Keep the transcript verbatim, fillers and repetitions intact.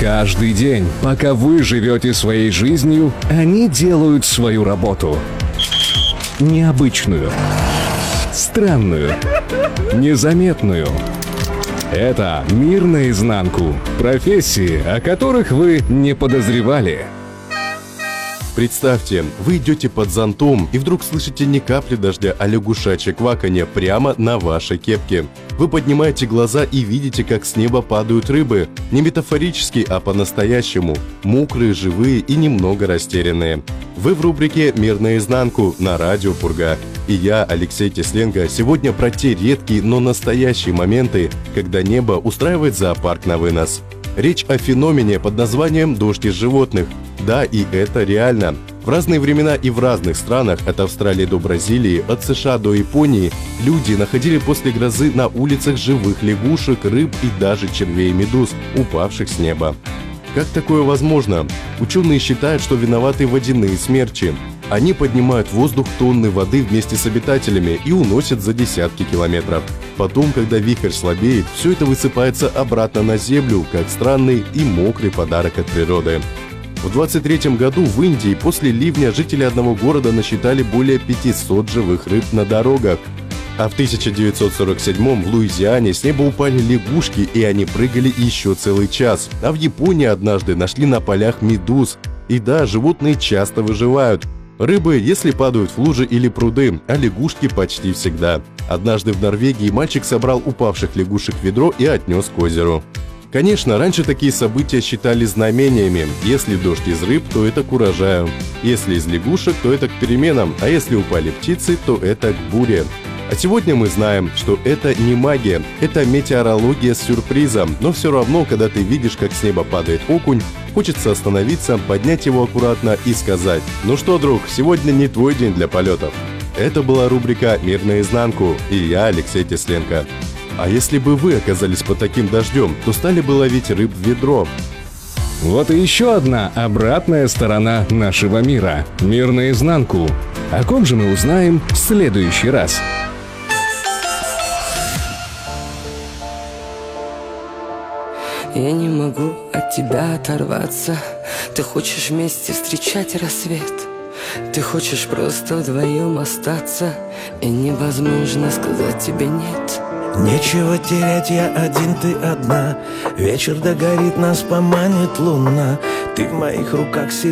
Каждый день, пока вы живете своей жизнью, они делают свою работу. Необычную, странную, незаметную. Это «Мир наизнанку». Профессии, о которых вы не подозревали. Представьте, вы идете под зонтом и вдруг слышите не капли дождя, а лягушачье кваканье прямо на вашей кепке. Вы поднимаете глаза и видите, как с неба падают рыбы. Не метафорически, а по-настоящему. Мокрые, живые и немного растерянные. Вы в рубрике «Мир наизнанку» на радио Пурга. И я, Алексей Тесленко, сегодня про те редкие, но настоящие моменты, когда небо устраивает зоопарк на вынос. Речь о феномене под названием «Дождь из животных». Да, и это реально. В разные времена и в разных странах, от Австралии до Бразилии, от США до Японии, люди находили после грозы на улицах живых лягушек, рыб и даже червей и медуз, упавших с неба. Как такое возможно? Ученые считают, что виноваты водяные смерчи. Они поднимают в воздух тонны воды вместе с обитателями и уносят за десятки километров. Потом, когда вихрь слабеет, все это высыпается обратно на землю, как странный и мокрый подарок от природы. В двадцать третьем году в Индии после ливня жители одного города насчитали более пятисот живых рыб на дорогах. А в тысяча девятьсот сорок седьмом в Луизиане с неба упали лягушки, и они прыгали еще целый час. А в Японии однажды нашли на полях медуз. И да, животные часто выживают. Рыбы, если падают в лужи или пруды, а лягушки почти всегда. Однажды в Норвегии мальчик собрал упавших лягушек в ведро и отнес к озеру. Конечно, раньше такие события считали знамениями. Если дождь из рыб, то это к урожаю. Если из лягушек, то это к переменам. А если упали птицы, то это к буре. А сегодня мы знаем, что это не магия, это метеорология с сюрпризом. Но все равно, когда ты видишь, как с неба падает окунь, хочется остановиться, поднять его аккуратно и сказать: «Ну что, друг, сегодня не твой день для полетов». Это была рубрика «Мир наизнанку» и я, Алексей Тесленко. А если бы вы оказались под таким дождем, то стали бы ловить рыб в ведро. Вот и еще одна обратная сторона нашего мира. Мир наизнанку. О ком же мы узнаем в следующий раз? Я не могу от тебя оторваться. Ты хочешь вместе встречать рассвет. Ты хочешь просто вдвоем остаться, и невозможно сказать тебе нет. Нечего терять, я один, ты одна. Вечер догорит, нас поманит луна. Ты в моих руках сильна.